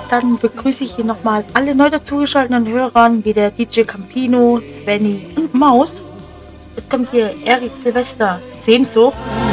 dann begrüße ich hier nochmal alle neu dazugeschalteten Hörern, wie der DJ Campino, Svenny und Maus. Jetzt kommt hier Erik Silvester, Sehnsucht.